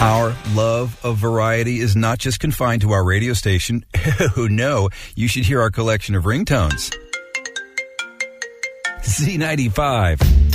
Our love of variety is not just confined to our radio station. Oh, no, you should hear our collection of ringtones. Z95.